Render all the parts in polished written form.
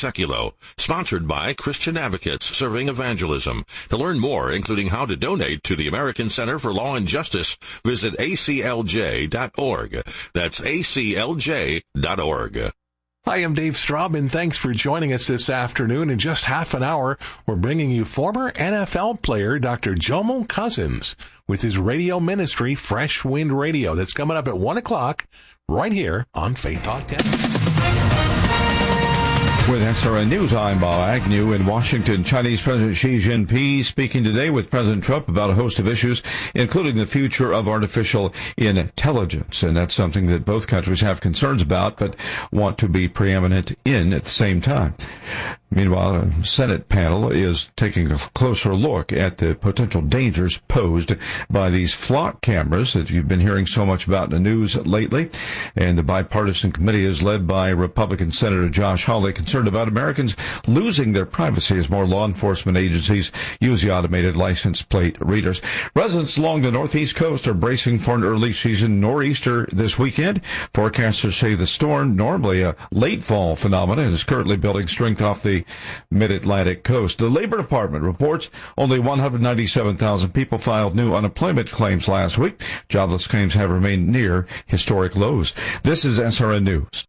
Seculo, sponsored by Christian Advocates Serving Evangelism. To learn more, including how to donate to the American Center for Law and Justice, visit aclj.org. That's aclj.org. Hi, I'm Dave Straub, and thanks for joining us this afternoon. In just half an hour, we're bringing you former NFL player Dr. Jomo Cousins with his radio ministry, Fresh Wind Radio. That's coming up at 1 o'clock right here on Faith Talk 10. With SRN News, I'm Bob Agnew in Washington. Chinese President Xi Jinping speaking today with President Trump about a host of issues, including the future of artificial intelligence. And that's something that both countries have concerns about, but want to be preeminent in at the same time. Meanwhile, a Senate panel is taking a closer look at the potential dangers posed by these flock cameras that you've been hearing so much about in the news lately. And the bipartisan committee is led by Republican Senator Josh Hawley, concerned about Americans losing their privacy as more law enforcement agencies use the automated license plate readers. Residents along the northeast coast are bracing for an early season nor'easter this weekend. Forecasters say the storm, normally a late fall phenomenon, is currently building strength off the mid-Atlantic coast. The Labor Department reports only 197,000 people filed new unemployment claims last week. Jobless claims have remained near historic lows. This is SRN News.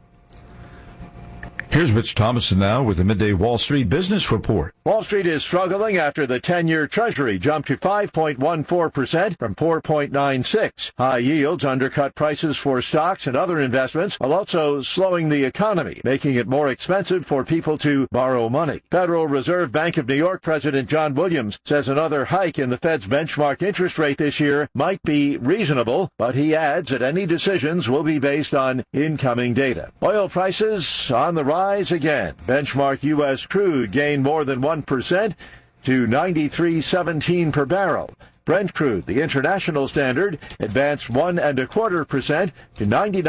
Here's Mitch Thomason now with the Midday Wall Street Business Report. Wall Street is struggling after the 10-year Treasury jumped to 5.14% from 4.96. High yields undercut prices for stocks and other investments, while also slowing the economy, making it more expensive for people to borrow money. Federal Reserve Bank of New York President John Williams says another hike in the Fed's benchmark interest rate this year might be reasonable, but he adds that any decisions will be based on incoming data. Oil prices on the rise again. Benchmark U.S. crude gained more than 1% to $93.17 per barrel. Brent crude, the international standard, advanced 1.25% to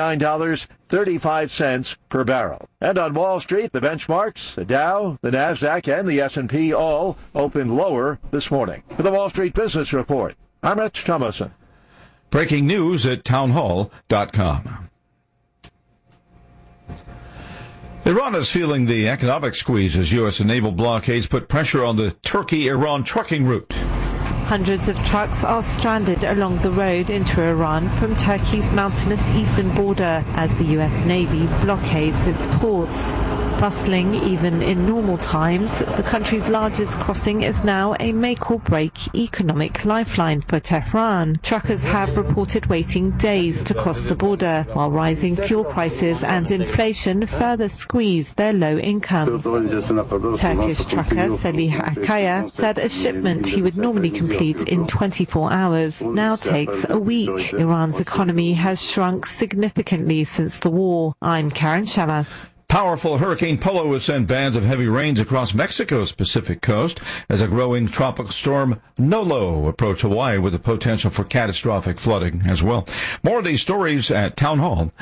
$99.35 per barrel. And on Wall Street, the benchmarks, the Dow, the Nasdaq, and the S&P all opened lower this morning. For the Wall Street Business Report, I'm Rich Thomason. Breaking news at townhall.com. Iran is feeling the economic squeeze as U.S. and naval blockades put pressure on the Turkey-Iran trucking route. Hundreds of trucks are stranded along the road into Iran from Turkey's mountainous eastern border as the U.S. Navy blockades its ports. Bustling even in normal times, the country's largest crossing is now a make-or-break economic lifeline for Tehran. Truckers have reported waiting days to cross the border, while rising fuel prices and inflation further squeeze their low incomes. Turkish trucker Salih Akaya said a shipment he would normally complete in 24 hours now takes a week. Iran's economy has shrunk significantly since the war. I'm Karen Shavas. Powerful Hurricane Polo has sent bands of heavy rains across Mexico's Pacific coast as a growing tropical storm Nolo approached Hawaii with the potential for catastrophic flooding as well. More of these stories at Town Hall.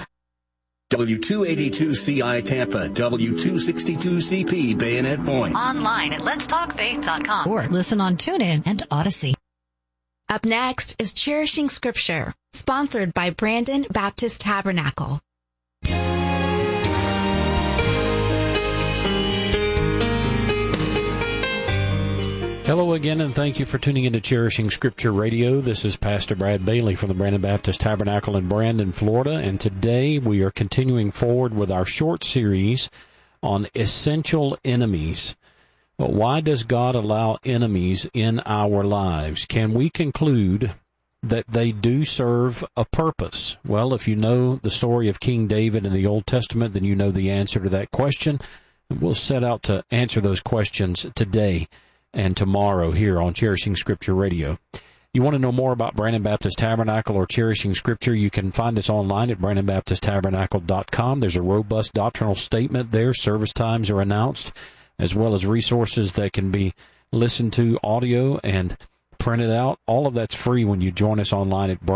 W282CI Tampa, W262CP Bayonet Point. Online at letstalkfaith.com. Or listen on TuneIn and Odyssey. Up next is Cherishing Scripture, sponsored by Brandon Baptist Tabernacle. Hello again, and thank you for tuning into Cherishing Scripture Radio. This is Pastor Brad Bailey from the Brandon Baptist Tabernacle in Brandon, Florida, and today we are continuing forward with our short series on essential enemies. Well, why does God allow enemies in our lives? Can we conclude that they do serve a purpose? Well, if you know the story of King David in the Old Testament, then you know the answer to that question. And we'll set out to answer those questions today and tomorrow here on Cherishing Scripture Radio. You want to know more about Brandon Baptist Tabernacle or Cherishing Scripture, you can find us online at BrandonBaptistTabernacle.com. There's a robust doctrinal statement there. Service times are announced, as well as resources that can be listened to, audio and printed out. All of that's free when you join us online at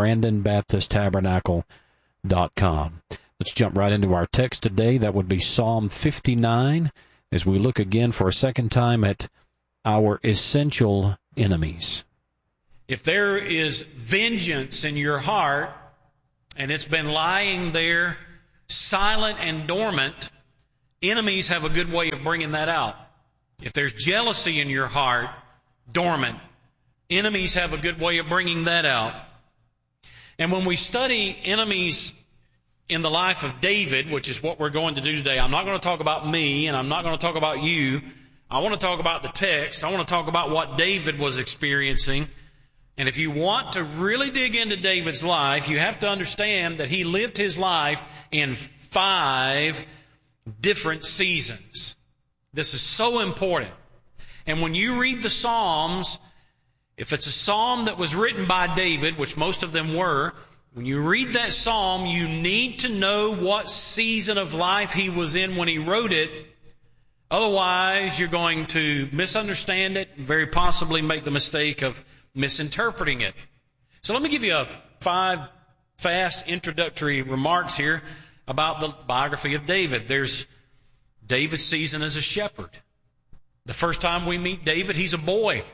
BrandonBaptistTabernacle.com. Let's jump right into our text today. That would be Psalm 59, as we look again for a second time at our essential enemies. If there is vengeance in your heart, and it's been lying there silent and dormant, enemies have a good way of bringing that out. If there's jealousy in your heart, dormant, enemies have a good way of bringing that out. And when we study enemies in the life of David, which is what we're going to do today, I'm not going to talk about me, and I'm not going to talk about you. I want to talk about the text. I want to talk about what David was experiencing. And if you want to really dig into David's life, you have to understand that he lived his life in 5 different seasons. This is so important. And when you read the Psalms, if it's a psalm that was written by David, which most of them were, when you read that psalm, you need to know what season of life he was in when he wrote it. Otherwise, you're going to misunderstand it and very possibly make the mistake of misinterpreting it. So let me give you 5 fast introductory remarks here about the biography of David. There's David's season as a shepherd. The first time we meet David, he's a boy.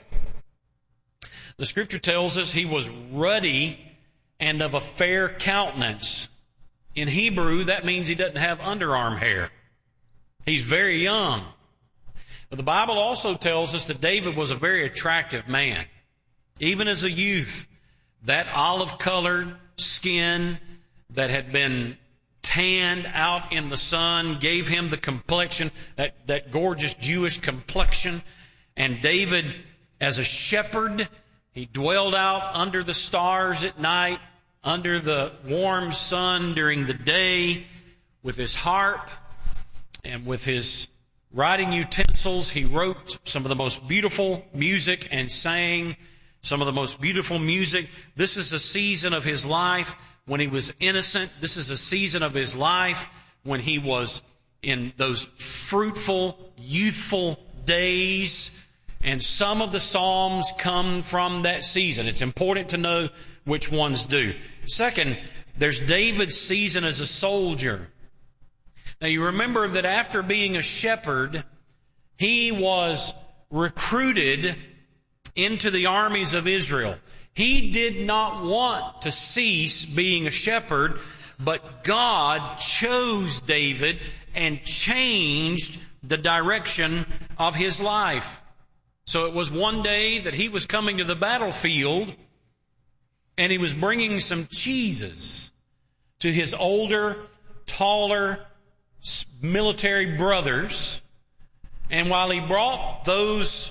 The scripture tells us he was ruddy and of a fair countenance. In Hebrew, that means he doesn't have underarm hair. He's very young. But the Bible also tells us that David was a very attractive man. Even as a youth, that olive-colored skin that had been tanned out in the sun gave him the complexion, that gorgeous Jewish complexion. And David, as a shepherd, he dwelled out under the stars at night, under the warm sun during the day, with his harp and with his writing utensils. He wrote some of the most beautiful music and sang some of the most beautiful music. This is a season of his life when he was innocent. This is a season of his life when he was in those fruitful, youthful days. And some of the Psalms come from that season. It's important to know which ones do. Second, there's David's season as a soldier. Now you remember that after being a shepherd, he was recruited into the armies of Israel. He did not want to cease being a shepherd, but God chose David and changed the direction of his life. So it was one day that he was coming to the battlefield and he was bringing some cheeses to his older, taller military brothers. And while he brought those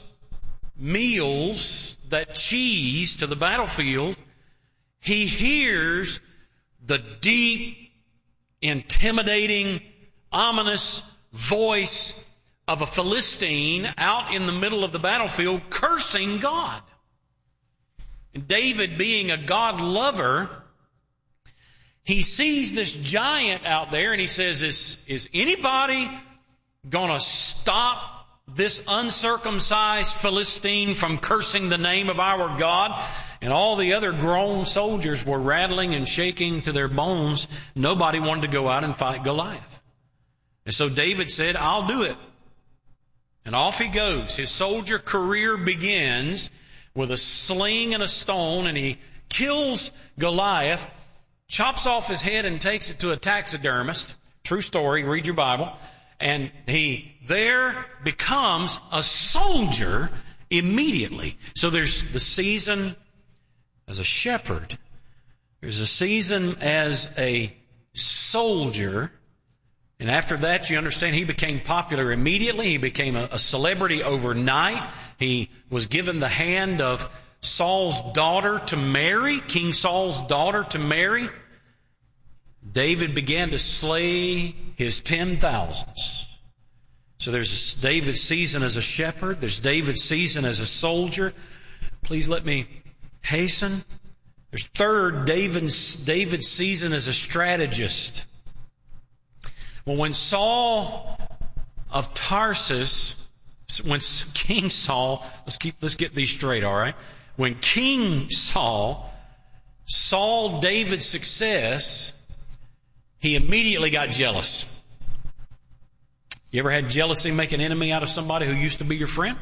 meals, that cheese, to the battlefield, he hears the deep, intimidating, ominous voice of a Philistine out in the middle of the battlefield cursing God. And David, being a God lover, he sees this giant out there and he says, is anybody going to stop this uncircumcised Philistine from cursing the name of our God? And all the other grown soldiers were rattling and shaking to their bones. Nobody wanted to go out and fight Goliath. And so David said, I'll do it. And off he goes. His soldier career begins with a sling and a stone, and he kills Goliath, chops off his head and takes it to a taxidermist. True story, read your Bible. And he there becomes a soldier immediately. So there's the season as a shepherd. There's a season as a soldier. And after that, you understand, he became popular immediately. He became a celebrity overnight. He was given the hand of Saul's daughter to marry, King Saul's daughter to marry. David began to slay his 10,000s. So there's David's season as a shepherd. There's David's season as a soldier. Please let me hasten. There's third, David's season as a strategist. Well, when Saul of Tarsus, when King Saul, let's get these straight, all right? When King Saul saw David's success, he immediately got jealous. You ever had jealousy make an enemy out of somebody who used to be your friend?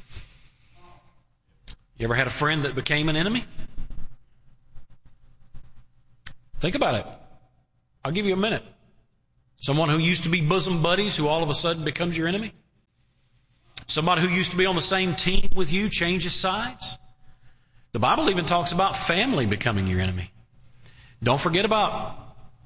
You ever had a friend that became an enemy? Think about it. I'll give you a minute. Someone who used to be bosom buddies who all of a sudden becomes your enemy? Somebody who used to be on the same team with you changes sides? The Bible even talks about family becoming your enemy. Don't forget about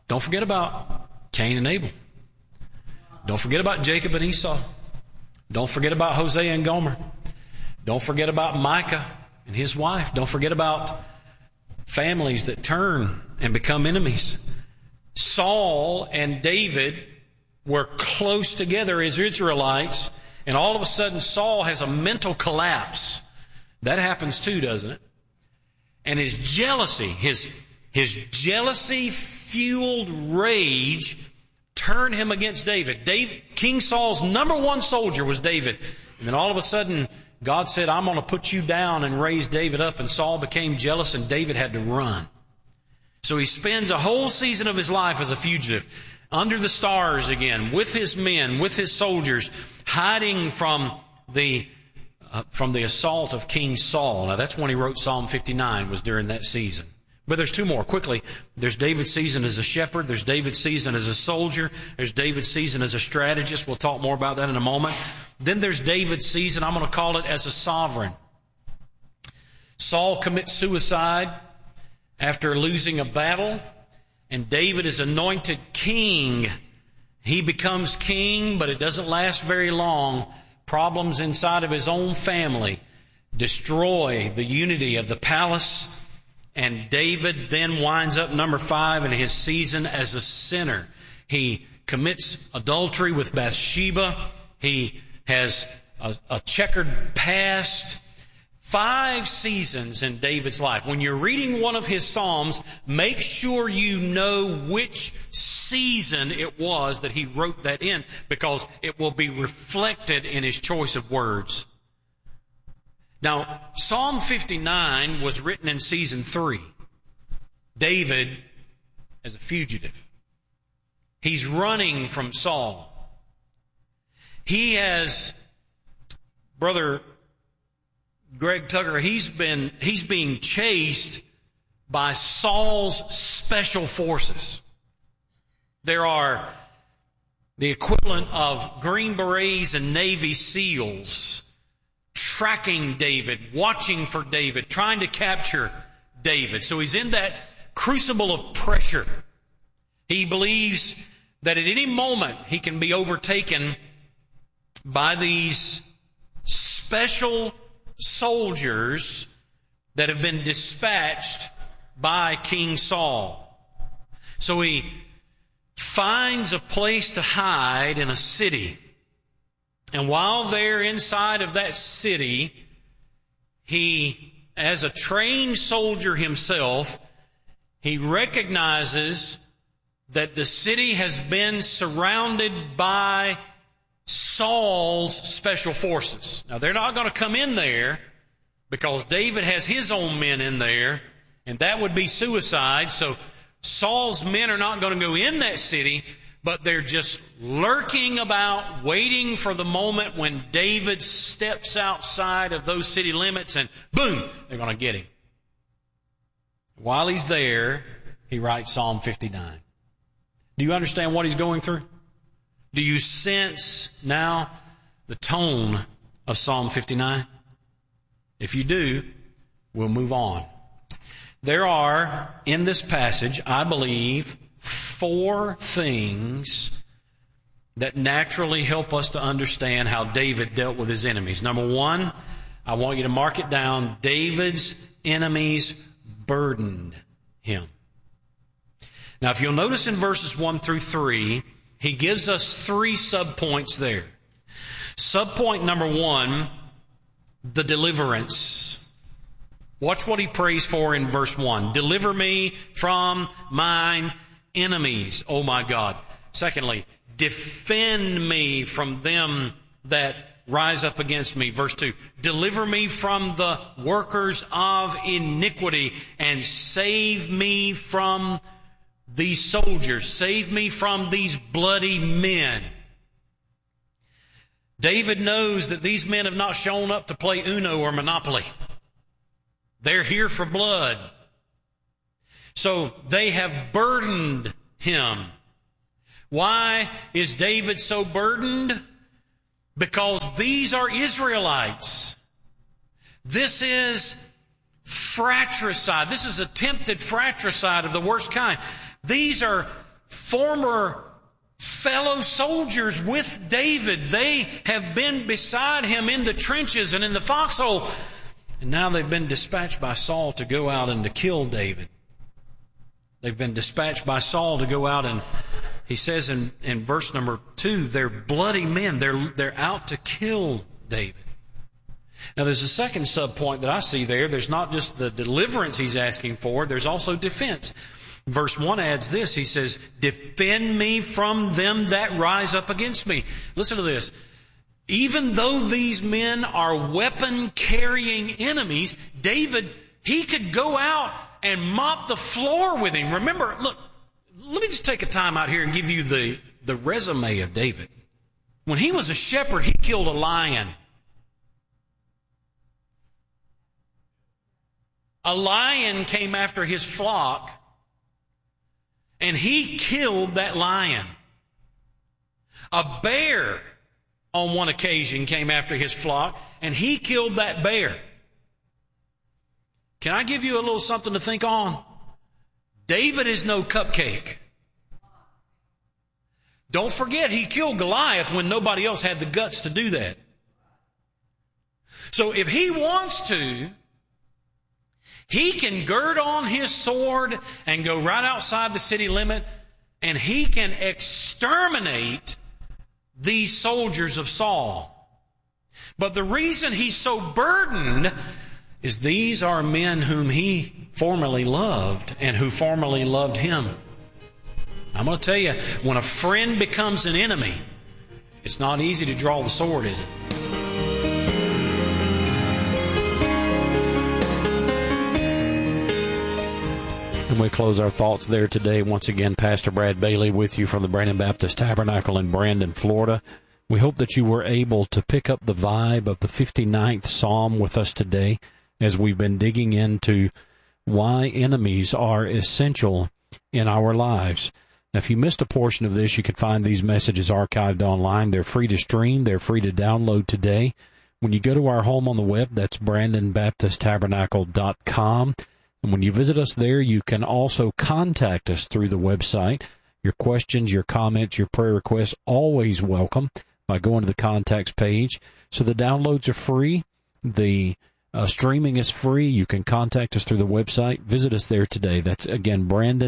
Cain and Abel. Don't forget about Jacob and Esau. Don't forget about Hosea and Gomer. Don't forget about Micah and his wife. Don't forget about families that turn and become enemies. Saul and David were close together as Israelites, and all of a sudden Saul has a mental collapse. That happens too, doesn't it? And his jealousy, his jealousy-fueled rage turned him against David. King Saul's number one soldier was David. And then all of a sudden, God said, I'm going to put you down and raise David up. And Saul became jealous and David had to run. So he spends a whole season of his life as a fugitive, under the stars again, with his men, with his soldiers, hiding from the assault of King Saul. Now that's when he wrote Psalm 59, was during that season. But there's two more. Quickly, there's David's season as a shepherd. There's David's season as a soldier. There's David's season as a strategist. We'll talk more about that in a moment. Then there's David's season, I'm going to call it, as a sovereign. Saul commits suicide after losing a battle, and David is anointed king. He becomes king, but it doesn't last very long. Problems inside of his own family destroy the unity of the palace. And David then winds up number 5 in his season as a sinner. He commits adultery with Bathsheba. He has a checkered past. 5 seasons in David's life. When you're reading one of his Psalms, make sure you know which season it was that he wrote that in, because it will be reflected in his choice of words. Now, Psalm 59 was written in season 3. David as a fugitive. He's running from Saul. He has, Brother Greg Tucker, he's being chased by Saul's special forces. There are the equivalent of Green Berets and Navy SEALs tracking David, watching for David, trying to capture David. So he's in that crucible of pressure. He believes that at any moment he can be overtaken by these special soldiers that have been dispatched by King Saul. So he finds a place to hide in a city. And while they're inside of that city, he, as a trained soldier himself, he recognizes that the city has been surrounded by Saul's special forces. Now, they're not going to come in there because David has his own men in there, and that would be suicide. So Saul's men are not going to go in that city, but they're just lurking about, waiting for the moment when David steps outside of those city limits, and boom, they're going to get him. While he's there, he writes Psalm 59. Do you understand what he's going through? Do you sense now the tone of Psalm 59? If you do, we'll move on. There are, in this passage, I believe, 4 things that naturally help us to understand how David dealt with his enemies. Number 1, I want you to mark it down. David's enemies burdened him. Now, if you'll notice in verses 1 through 3, he gives us 3 subpoints there. Subpoint number 1, the deliverance. Watch what he prays for in verse 1. Deliver me from mine enemies, oh my God. Secondly, defend me from them that rise up against me. Verse 2, deliver me from the workers of iniquity and save me from these soldiers. Save me from these bloody men. David knows that these men have not shown up to play Uno or Monopoly. They're here for blood. So they have burdened him Why is David so burdened? Because these are Israelites. This is fratricide. This is attempted fratricide of the worst kind. These are former fellow soldiers with David. They have been beside him in the trenches and in the foxhole. And now they've been dispatched by Saul to go out and to kill David. They've been dispatched by Saul to go out, and he says in verse number 2, they're bloody men. They're out to kill David. Now there's a second subpoint that I see there. There's not just the deliverance he's asking for, there's also defense. Verse 1 adds this. He says, defend me from them that rise up against me. Listen to this. Even though these men are weapon-carrying enemies, David, he could go out and mop the floor with him. Remember, look, let me just take a time out here and give you the resume of David. When he was a shepherd, he killed a lion. A lion came after his flock, and he killed that lion. A bear, on one occasion, came after his flock, and he killed that bear. Can I give you a little something to think on? David is no cupcake. Don't forget, he killed Goliath when nobody else had the guts to do that. So if he wants to, he can gird on his sword and go right outside the city limit, and he can exterminate these soldiers of Saul. But the reason he's so burdened is these are men whom he formerly loved and who formerly loved him. I'm going to tell you, when a friend becomes an enemy, it's not easy to draw the sword, is it? And we close our thoughts there today. Once again, Pastor Brad Bailey with you from the Brandon Baptist Tabernacle in Brandon, Florida. We hope that you were able to pick up the vibe of the 59th Psalm with us today as we've been digging into why enemies are essential in our lives. Now, if you missed a portion of this, you can find these messages archived online. They're free to stream. They're free to download today. When you go to our home on the web, that's BrandonBaptistTabernacle.com. And when you visit us there, you can also contact us through the website. Your questions, your comments, your prayer requests, always welcome by going to the contacts page. So the downloads are free. The streaming is free. You can contact us through the website. Visit us there today. That's, again,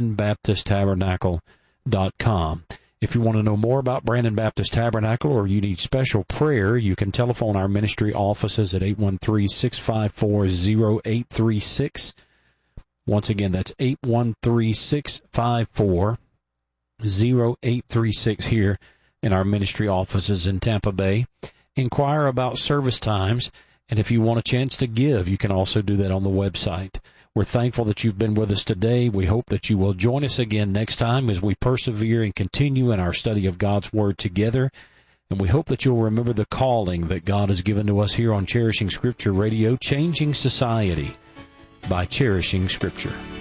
BrandonBaptistTabernacle.com. If you want to know more about Brandon Baptist Tabernacle or you need special prayer, you can telephone our ministry offices at 813-654-0836. Once again, that's 813-654-0836 here in our ministry offices in Tampa Bay. Inquire about service times, and if you want a chance to give, you can also do that on the website. We're thankful that you've been with us today. We hope that you will join us again next time as we persevere and continue in our study of God's Word together. And we hope that you'll remember the calling that God has given to us here on Cherishing Scripture Radio, changing society by cherishing Scripture.